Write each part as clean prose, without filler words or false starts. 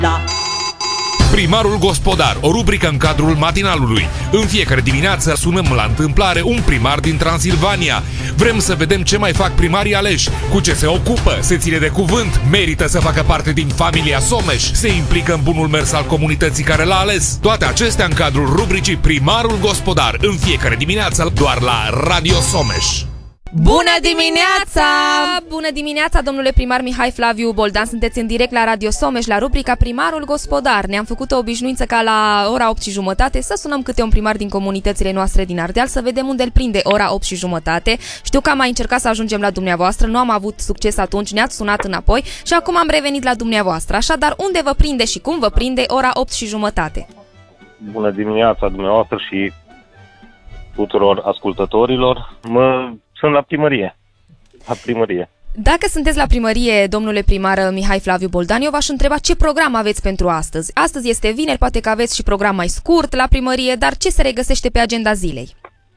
Da. Primarul Gospodar, o rubrică în cadrul matinalului. În fiecare dimineață sunăm la întâmplare un primar din Transilvania. Vrem să vedem ce mai fac primarii aleși, cu ce se ocupă, se ține de cuvânt, merită să facă parte din familia Someș, se implică în bunul mers al comunității care l-a ales. Toate acestea în cadrul rubricii Primarul Gospodar, în fiecare dimineață doar la Radio Someș. Bună dimineața! Bună dimineața, domnule primar Mihai Flaviu Boldan. Sunteți în direct la Radio Someș, la rubrica Primarul Gospodar. Ne-am făcut o obișnuință ca la ora 8:30 să sunăm câte un primar din comunitățile noastre din Ardeal, să vedem unde îl prinde ora 8:30. Știu că am mai încercat să ajungem la dumneavoastră, nu am avut succes atunci, ne-ați sunat înapoi și acum am revenit la dumneavoastră. Așadar, unde vă prinde și cum vă prinde ora 8:30? Bună dimineața dumneavoastră și tuturor ascultătorilor. Sunt la primărie. Dacă sunteți la primărie, domnule primar Mihai Flaviu Boldan, eu v-aș întreba ce program aveți pentru astăzi. Astăzi este vineri, poate că aveți și program mai scurt la primărie, dar ce se regăsește pe agenda zilei?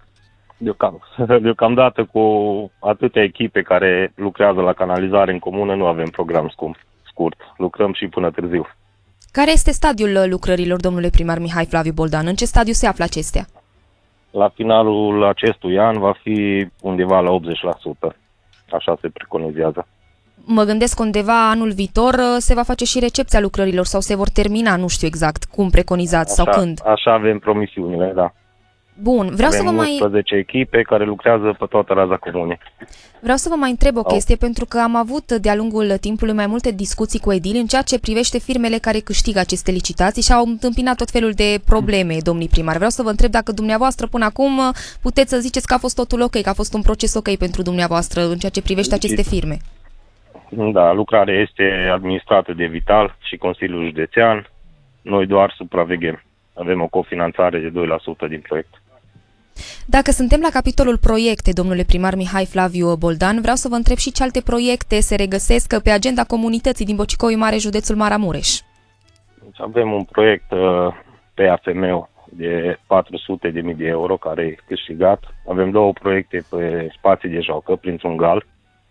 Deocamdată, cu atâtea echipe care lucrează la canalizare în comună, nu avem program scurt. Lucrăm și până târziu. Care este stadiul lucrărilor, domnule primar Mihai Flaviu Boldan? În ce stadiu se află acestea? La finalul acestui an va fi undeva la 80%. Așa se preconizează. Mă gândesc undeva anul viitor se va face și recepția lucrărilor sau se vor termina, nu știu exact cum preconizați sau când. Așa avem promisiunile, da. Bun, vreau avem să vă 11 echipe care lucrează pe toată raza comunei. Vreau să vă mai întreb o chestie, pentru că am avut de-a lungul timpului mai multe discuții cu edili în ceea ce privește firmele care câștigă aceste licitații și au întâmpinat tot felul de probleme, domnii primari. Vreau să vă întreb dacă dumneavoastră până acum puteți să ziceți că a fost totul ok, că a fost un proces ok pentru dumneavoastră în ceea ce privește aceste firme. Da, lucrarea este administrată de Vital și Consiliul Județean. Noi doar supraveghem. Avem o cofinanțare de 2% din proiect. Dacă suntem la capitolul proiecte, domnule primar Mihai Flaviu Boldan, vreau să vă întreb și ce alte proiecte se regăsesc pe agenda comunității din Bocicoiu Mare, județul Maramureș. Deci avem un proiect pe AFM de 400.000 de euro care e câștigat. Avem 2 proiecte pe spații de joacă, printr-un gal.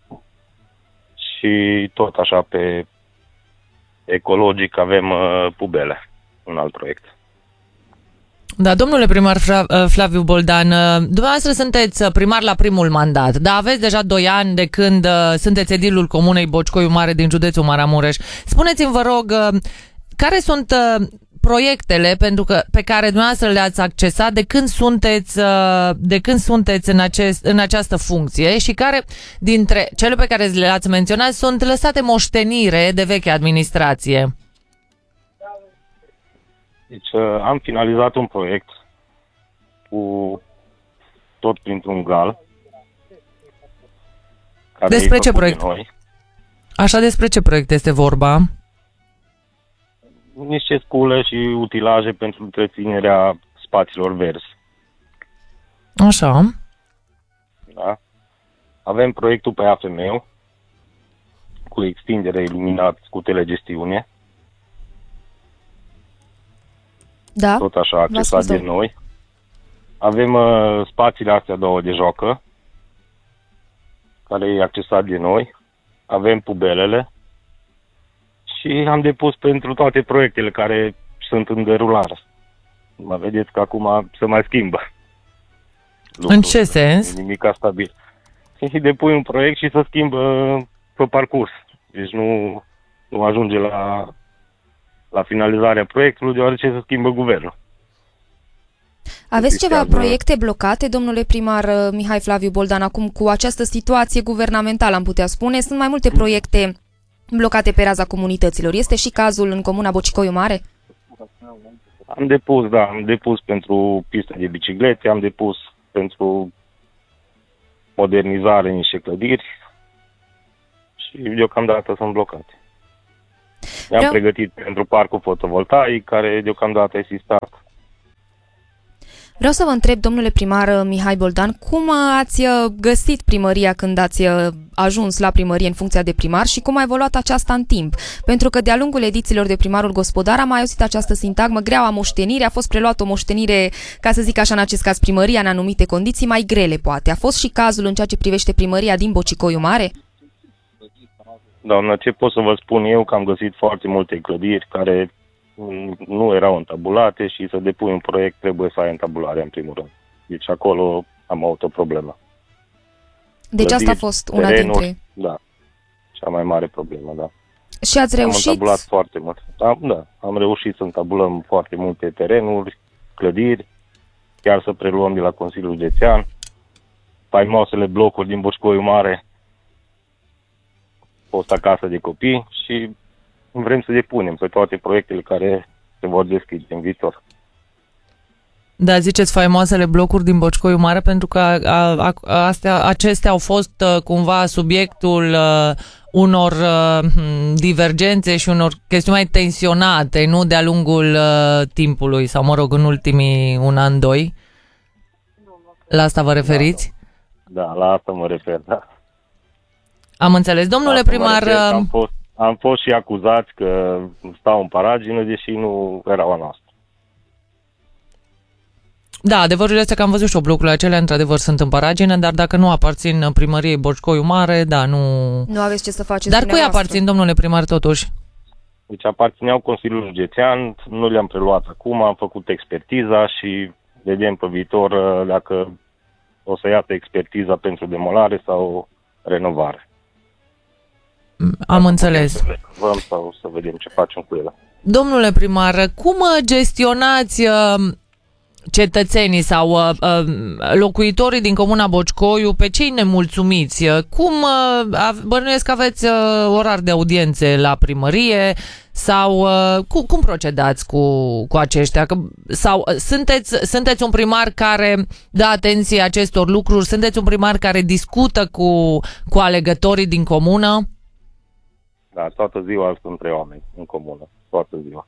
Și tot așa pe ecologic avem Pubele, un alt proiect. Da, domnule primar Flaviu Boldan, dumneavoastră sunteți primar la primul mandat, dar aveți deja 2 ani de când sunteți edilul comunei Bocicoiu Mare din județul Maramureș. Spuneți-mi, vă rog, care sunt proiectele pe care dumneavoastră le-ați accesat de când sunteți în această funcție și care dintre cele pe care le-ați menționat sunt lăsate moștenire de veche administrație? Deci am finalizat un proiect cu tot printr-un gal. Despre ce proiect? Așa, despre ce proiect este vorba? Niște scule și utilaje pentru întreținerea spațiilor verzi. Așa. Da. Avem proiectul pe AFM cu extindere iluminat cu telegestiune. Da. Tot așa accesat de noi. Avem spațiile astea 2 de joacă, care e accesat de noi. Avem pubelele și am depus pentru toate proiectele care sunt în derulare. Mă vedeți că acum se mai schimbă. În ce sens? Nimic stabil. Și depui un proiect și se schimbă pe parcurs. Deci nu ajunge la finalizarea proiectului, deoarece se schimbă guvernul. Aveți ceva proiecte blocate, domnule primar Mihai Flaviu Boldan, acum cu această situație guvernamentală, am putea spune? Sunt mai multe proiecte blocate pe raza comunităților. Este și cazul în comuna Bocicoiu Mare? Am depus pentru piste de biciclete, am depus pentru modernizare în niște clădiri și deocamdată sunt blocate. Ne-am pregătit pentru parcul fotovoltaic, care deocamdată este stat. Vreau să vă întreb, domnule primar Mihai Boldan, cum ați găsit primăria când ați ajuns la primărie în funcția de primar și cum a evoluat aceasta în timp? Pentru că de-a lungul edițiilor de Primarul Gospodar am mai auzit această sintagmă, greaua moștenire, a fost preluată o moștenire, ca să zic așa, în acest caz primăria, în anumite condiții mai grele, poate. A fost și cazul în ceea ce privește primăria din Bocicoiu Mare? Doamnă, ce pot să vă spun eu, că am găsit foarte multe clădiri care nu erau întabulate și să depui un proiect trebuie să ai întabulare în primul rând. Deci acolo am avut o problemă. Deci asta a Clădiri, fost una terenuri, dintre... Da, cea mai mare problemă, da. Și ați reușit? Am întabulat foarte mult. Da, am reușit să întabulăm foarte multe terenuri, clădiri, chiar să preluăm de la Consiliul Județean, faimoasele blocuri din Boșcoiu Mare, fosta casă de copii și vrem să depunem pe toate proiectele care se vor deschide în viitor. Da, ziceți faimoasele blocuri din Boșcoiu Mare, pentru că acestea au fost cumva subiectul unor divergențe și unor chestiuni mai tensionate, nu de-a lungul timpului, sau mă rog, în ultimii un an, doi. La asta vă referiți? Da, la asta mă refer, da. Am înțeles. Domnule primar... Am fost și acuzați că stau în paragină, deși nu erau a noastră. Da, adevărul este că am văzut și blocurile acelea, într-adevăr sunt în paragină, dar dacă nu aparțin primăriei Boșcoiu Mare, da, nu... Nu aveți ce să faceți. Dar cui aparțin, domnule primar, totuși? Deci aparțineau Consiliul Județean, nu le-am preluat acum, am făcut expertiza și vedem pe viitor dacă o să iasă expertiza pentru demolare sau renovare. Am înțeles. Să renovăm sau să vedem ce facem cu ele. Domnule primar, cum gestionați cetățenii sau locuitorii din Comuna Boșcoiu, pe cei nemulțumiți? Cum bănuiesc că aveți orar de audiențe la primărie sau cum procedați cu aceștia? Sau sunteți un primar care dă atenție acestor lucruri? Sunteți un primar care discută cu alegătorii din comună? Da, toată ziua sunt între oameni în comună, toată ziua.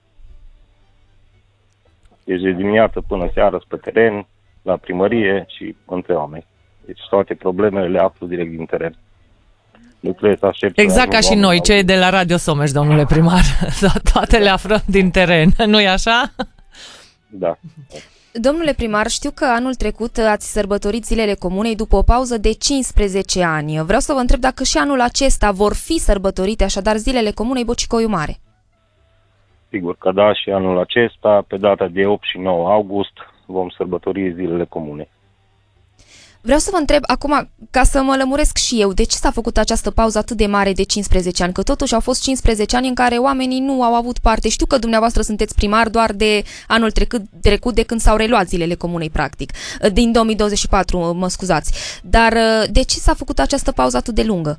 Deci de dimineață până seară pe teren, la primărie și între oameni. Deci toate problemele le aflu direct din teren. Nu trebuie să aștept. Exact ca și noi, cei de la Radio Someș, domnule primar. Toate le aflăm din teren, nu-i așa? Da. Domnule primar, știu că anul trecut ați sărbătorit zilele comunei după o pauză de 15 ani. Vreau să vă întreb dacă și anul acesta vor fi sărbătorite așadar zilele comunei Boșcoiu Mare. Sigur că da, și anul acesta, pe data de 8 și 9 august, vom sărbători zilele comune. Vreau să vă întreb acum, ca să mă lămuresc și eu, de ce s-a făcut această pauză atât de mare de 15 ani? Că totuși au fost 15 ani în care oamenii nu au avut parte. Știu că dumneavoastră sunteți primar doar de anul trecut de când s-au reluat zilele comunei, practic. Din 2024, mă scuzați. Dar de ce s-a făcut această pauză atât de lungă?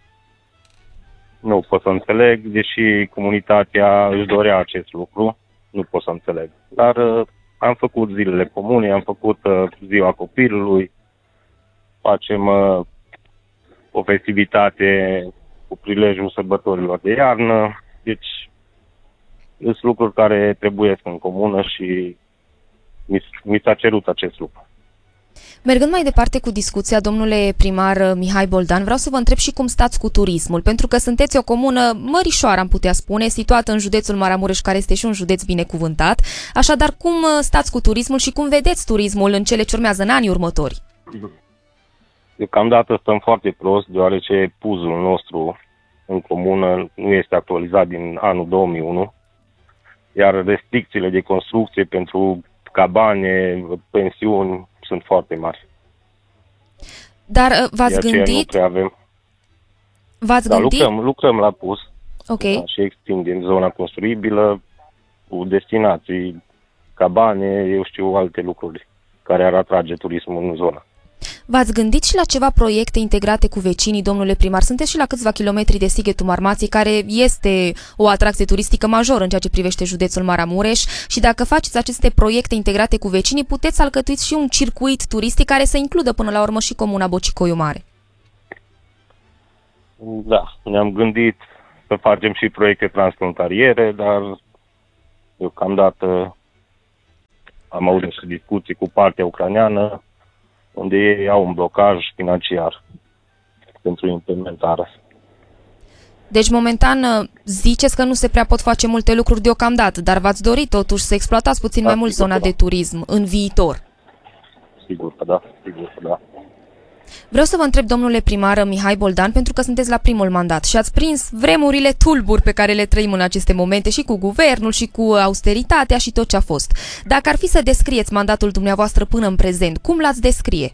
Nu pot să înțeleg, deși comunitatea își dorea acest lucru, nu pot să înțeleg. Dar am făcut zilele comune, am făcut ziua copilului, facem o festivitate cu prilejul sărbătorilor de iarnă, deci sunt lucruri care trebuie în comună și mi s-a cerut acest lucru. Mergând mai departe cu discuția, domnule primar Mihai Boldan, vreau să vă întreb și cum stați cu turismul, pentru că sunteți o comună mărișoară, am putea spune, situată în județul Maramureș, care este și un județ binecuvântat. Așadar, cum stați cu turismul și cum vedeți turismul în cele ce urmează, în anii următori? Deocamdată stăm foarte prost, deoarece puzul nostru în comună nu este actualizat din anul 2001, iar restricțiile de construcție pentru cabane, pensiuni, sunt foarte mari. Dar v-ați gândit? V-ați gândit? Lucrăm la pus. Ok. Da, și extindem zona construibilă cu destinații, cabane, eu știu, alte lucruri care ar atrage turismul în zonă. V-ați gândit și la ceva proiecte integrate cu vecinii, domnule primar? Sunteți și la câțiva kilometri de Sighetul Marmației, care este o atracție turistică majoră în ceea ce privește județul Maramureș, și dacă faceți aceste proiecte integrate cu vecinii, puteți să alcătuiți și un circuit turistic care să includă până la urmă și comuna Boșcoiu Mare. Da, ne-am gândit să facem și proiecte transfrontaliere, dar deocamdată am avut și discuții cu partea ucraineană, unde ei au un blocaj financiar pentru implementare. Deci, momentan, ziceți că nu se prea pot face multe lucruri deocamdată, dar v-ați dorit totuși să exploatați puțin mai mult zona de turism în viitor. Sigur că da, sigur că da. Vreau să vă întreb, domnule primar Mihai Boldan, pentru că sunteți la primul mandat și ați prins vremurile tulburi pe care le trăim în aceste momente și cu guvernul și cu austeritatea și tot ce a fost. Dacă ar fi să descrieți mandatul dumneavoastră până în prezent, cum l-ați descrie?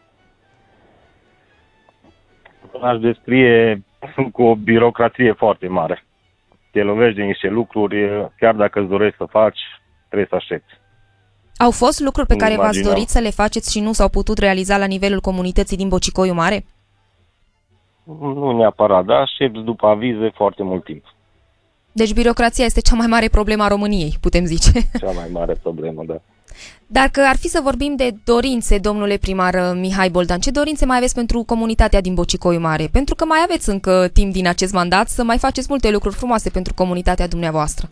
Aș descrie cu o birocrație foarte mare. Te lovești de niște lucruri, chiar dacă îți dorești să faci, trebuie să aștepți. Au fost lucruri pe care v-ați Imaginam. dorit să le faceți și nu s-au putut realiza la nivelul comunității din Bocicoiu Mare? Nu neapărat, dar aștepți după avize foarte mult timp. Deci birocrația este cea mai mare problemă a României, putem zice. Cea mai mare problemă, da. Dacă ar fi să vorbim de dorințe, domnule primar Mihai Boldan, ce dorințe mai aveți pentru comunitatea din Bocicoiu Mare? Pentru că mai aveți încă timp din acest mandat să mai faceți multe lucruri frumoase pentru comunitatea dumneavoastră.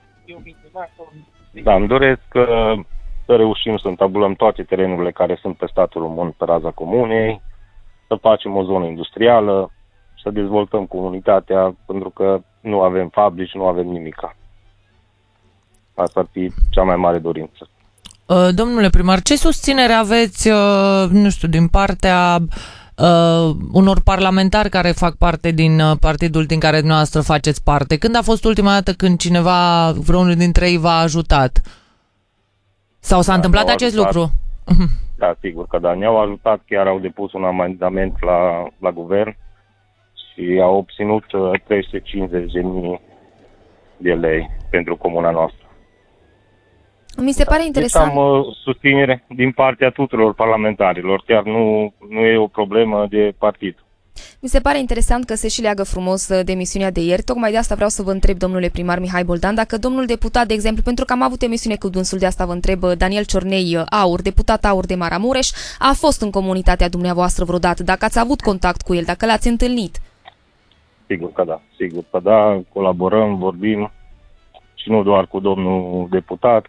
Da, îmi doresc să reușim să întabulăm toate terenurile care sunt pe statul român pe raza comunei, să facem o zonă industrială, să dezvoltăm comunitatea, pentru că nu avem fabrici, nu avem nimica. Asta ar fi cea mai mare dorință. Domnule primar, ce susținere aveți, nu știu, din partea unor parlamentari care fac parte din partidul din care dumneavoastră faceți parte? Când a fost ultima dată când cineva, vreunul dintre ei v-a ajutat? Sau s-a întâmplat acest lucru? Da, sigur că da. Ne-au ajutat, chiar au depus un amendament la guvern și au obținut 350.000 de lei pentru comuna noastră. Mi se pare interesant. Deci am susținere din partea tuturor parlamentarilor, chiar nu e o problemă de partid. Mi se pare interesant că se și leagă frumos de emisiunea de ieri. Tocmai de asta vreau să vă întreb, domnule primar Mihai Boldan, dacă domnul deputat, de exemplu, pentru că am avut emisiune cu dânsul, de asta vă întreb, Daniel Ciornei Aur, deputat Aur de Maramureș, a fost în comunitatea dumneavoastră vreodată, dacă ați avut contact cu el, dacă l-ați întâlnit. Sigur că da, colaborăm, vorbim și nu doar cu domnul deputat,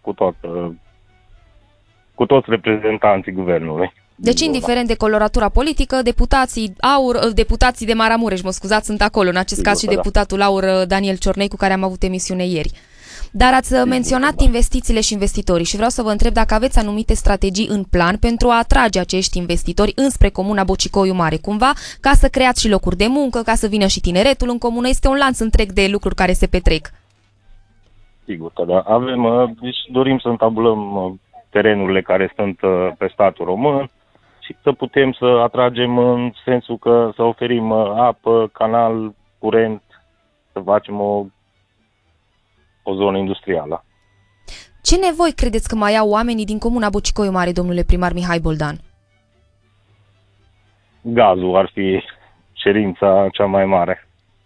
cu toți reprezentanții guvernului. Deci, indiferent de coloratura politică, deputații de Maramureș, sunt acolo, în acest caz și deputatul Aur Daniel Ciornei, cu care am avut emisiune ieri. Dar ați menționat investițiile și investitorii și vreau să vă întreb dacă aveți anumite strategii în plan pentru a atrage acești investitori înspre comuna Bocicoiu Mare, cumva, ca să creați și locuri de muncă, ca să vină și tineretul în comună. Este un lanț întreg de lucruri care se petrec. Sigur că da. Deci dorim să întabulăm terenurile care sunt pe statul român și să putem să atragem în sensul că să oferim apă, canal, curent, să facem o zonă industrială. Ce nevoi credeți că mai au oamenii din comuna Bocicoiu Mare, domnule primar Mihai Boldan? Gazul ar fi cerința cea mai mare.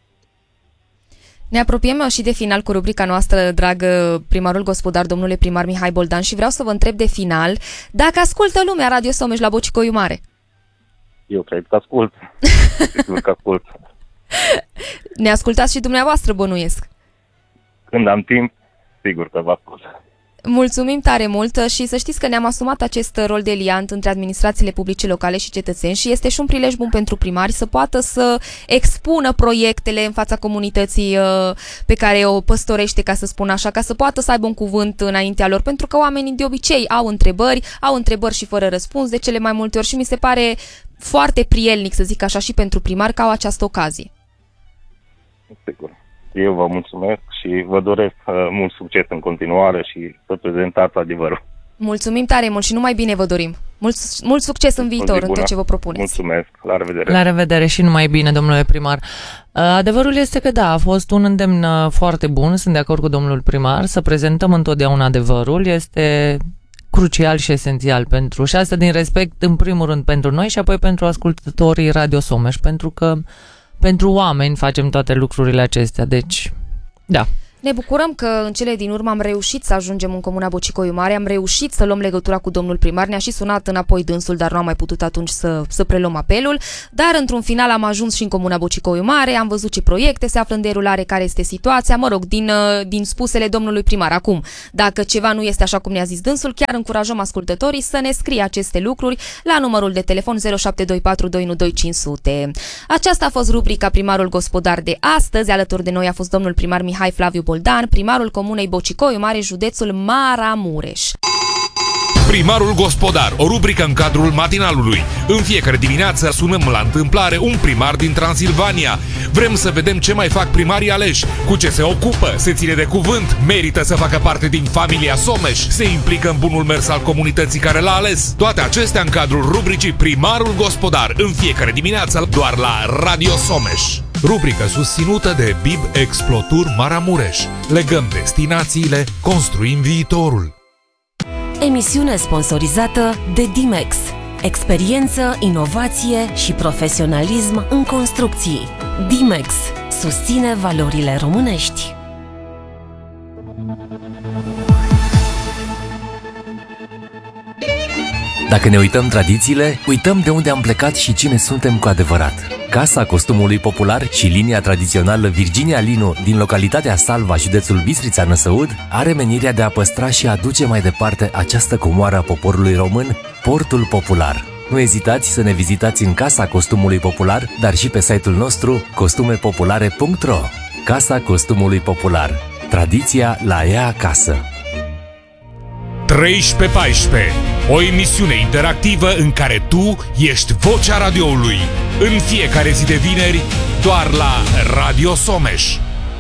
Ne apropiem și de final cu rubrica noastră, dragă primarul gospodar, domnule primar Mihai Boldan, și vreau să vă întreb de final dacă ascultă lumea Radio Someș la Bocicoiu Mare. Eu cred că ascult. Sigur că ascult. Ne ascultați și dumneavoastră, bănuiesc. Când am timp, sigur că vă ascult. Mulțumim tare mult și să știți că ne-am asumat acest rol de liant între administrațiile publice locale și cetățeni și este și un prilej bun pentru primari să poată să expună proiectele în fața comunității pe care o păstorește, ca să spun așa, ca să poată să aibă un cuvânt înaintea lor, pentru că oamenii de obicei au întrebări și fără răspuns de cele mai multe ori și mi se pare foarte prielnic, să zic așa, și pentru primari că au această ocazie. Sigur. Eu vă mulțumesc și vă doresc mult succes în continuare și să prezentați adevărul. Mulțumim tare mult și numai bine vă dorim. Mult succes în viitor, în tot ce vă propuneți. Mulțumesc, la revedere. La revedere și numai bine, domnule primar. Adevărul este că da, a fost un îndemn foarte bun, sunt de acord cu domnul primar, să prezentăm întotdeauna adevărul, este crucial și esențial pentru, și asta din respect în primul rând pentru noi și apoi pentru ascultătorii Radio Someș, pentru că pentru oameni facem toate lucrurile acestea, deci, da. Ne bucurăm că în cele din urmă am reușit să ajungem în comuna Bocicoiu Mare, am reușit să luăm legătura cu domnul primar, ne-a și sunat înapoi dânsul, dar nu am mai putut atunci să preluăm apelul, dar într-un final am ajuns și în comuna Bocicoiu Mare, am văzut ce proiecte se află în derulare, care este situația, din spusele domnului primar. Acum, dacă ceva nu este așa cum ne-a zis dânsul, chiar încurajăm ascultătorii să ne scrie aceste lucruri la numărul de telefon 0724 212 500. Aceasta a fost rubrica Primarul Gospodar de astăzi, alături de noi a fost domnul primar Mihai Flaviu Boldan, primarul comunei Bocicoiu Mare, județul Maramureș. Primarul Gospodar, o rubrică în cadrul matinalului. În fiecare dimineață sunăm la întâmplare un primar din Transilvania. Vrem să vedem ce mai fac primarii aleși, cu ce se ocupă, se ține de cuvânt, merită să facă parte din familia Someș, se implică în bunul mers al comunității care l-a ales. Toate acestea în cadrul rubricii Primarul Gospodar, în fiecare dimineață doar la Radio Someș. Rubrică susținută de Bib Explotur Maramureș. Legăm destinațiile, construim viitorul. Emisiune sponsorizată de Dimex. Experiență, inovație și profesionalism în construcții. Dimex susține valorile românești. Dacă ne uităm tradițiile, uităm de unde am plecat și cine suntem cu adevărat. Casa Costumului Popular și linia tradițională Virginia Linu din localitatea Salva, județul Bistrița Năsăud, are menirea de a păstra și a duce mai departe această comoară a poporului român, portul popular. Nu ezitați să ne vizitați în Casa Costumului Popular, dar și pe site-ul nostru costumepopulare.ro. Casa Costumului Popular. Tradiția la ea acasă. 13-14. O emisiune interactivă în care tu ești vocea radioului. În fiecare zi de vineri, doar la Radio Someș.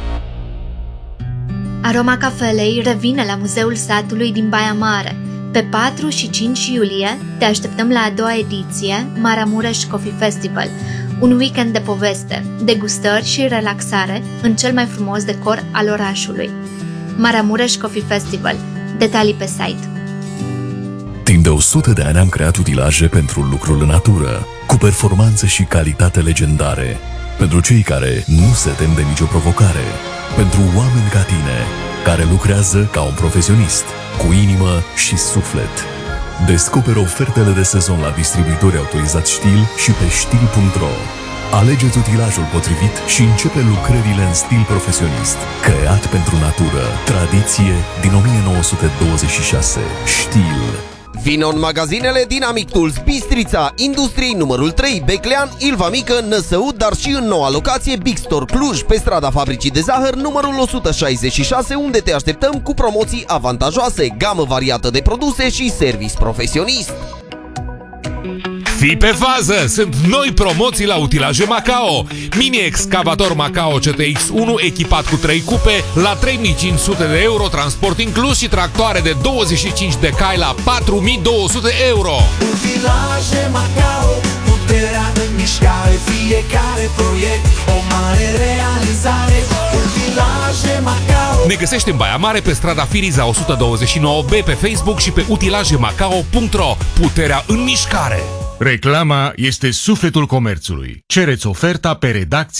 Aroma cafelei revine la Muzeul Satului din Baia Mare. Pe 4 și 5 iulie te așteptăm la a doua ediție Maramureș Coffee Festival, un weekend de poveste, degustări și relaxare în cel mai frumos decor al orașului. Maramureș Coffee Festival. Detalii pe site. Timp de 100 de ani am creat utilaje pentru lucrul în natură, cu performanță și calitate legendare. Pentru cei care nu se tem de nicio provocare. Pentru oameni ca tine, care lucrează ca un profesionist, cu inimă și suflet. Descoperă ofertele de sezon la distribuitori autorizați Stihl și pe Stihl.ro. Alegeți utilajul potrivit și începe lucrările în stil profesionist. Creat pentru natură. Tradiție din 1926. Stihl. Vino în magazinele Dynamic Tools Bistrița, Industriei numărul 3, Beclean, Ilva Mică, Năsăud, dar și în noua locație Big Store Cluj, pe strada Fabricii de Zahăr, numărul 166, unde te așteptăm cu promoții avantajoase, gamă variată de produse și service profesionist. Fii pe fază! Sunt noi promoții la utilaje Macao. Mini-excavator Macao CTX1 echipat cu 3 cupe la 3500 de euro, transport inclus, și tractoare de 25 de cai la 4200 de euro. Utilaje Macao, puterea în mișcare, fiecare proiect o mare realizare. Utilaje Macao. Ne găsești în Baia Mare pe strada Firiza 129B, pe Facebook și pe utilajemacao.ro. Puterea în mișcare. Reclama este sufletul comerțului. Cereți oferta pe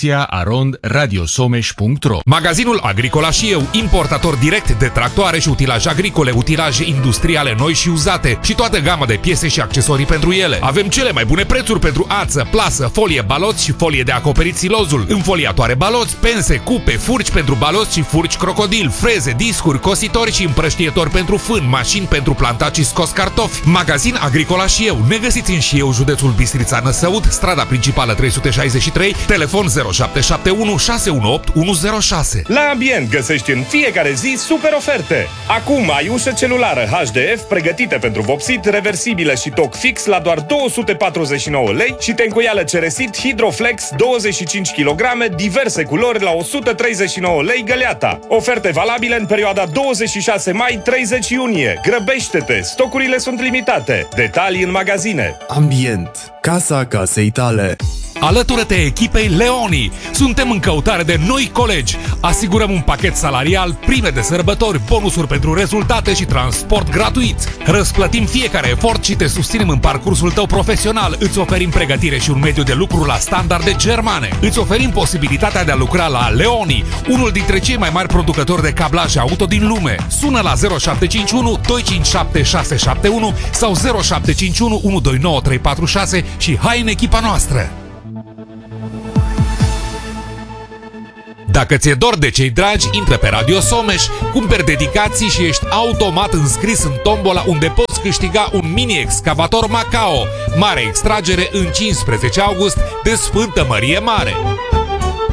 redacția@radiosomeș.ro. Magazinul Agricola și eu, importator direct de tractoare și utilaje agricole, utilaje industriale noi și uzate și toată gama de piese și accesorii pentru ele. Avem cele mai bune prețuri pentru ață, plasă, folie baloți și folie de acoperit silozul, înfoliatoare baloți, pense, cupe, furci pentru baloți și furci crocodil, freze, discuri, cositori și împrăștietori pentru fân, mașini pentru plantat și scos cartofi. Magazin Agricola și eu. Ne găsiți în Șieu, județul Bistrița Năsăud, strada principală 363, telefon 0771 618 106. La Ambient găsești în fiecare zi super oferte. Acum ai ușă celulară HDF pregătită pentru vopsit, reversibilă și toc fix la doar 249 lei și tencuială ceresit Hydroflex 25 kg, diverse culori la 139 lei găleata. Oferte valabile în perioada 26 mai-30 iunie. Grăbește-te, stocurile sunt limitate. Detalii în magazine. Ambient. Casa casei tale. Alătură-te echipei Leoni. Suntem în căutare de noi colegi. Asigurăm un pachet salarial, prime de sărbători, bonusuri pentru rezultate și transport gratuit. Răsplătim fiecare efort și te susținem în parcursul tău profesional. Îți oferim pregătire și un mediu de lucru la standarde germane. Îți oferim posibilitatea de a lucra la Leoni, unul dintre cei mai mari producători de cablaje auto din lume. Sună la 0751 257 671 sau 0751 129 346 și hai în echipa noastră. Dacă ți-e dor de cei dragi, intră pe Radio Someș, cumperi dedicații și ești automat înscris în tombola unde poți câștiga un mini-excavator Macao. Mare extragere în 15 august de Sfântă Mărie Mare.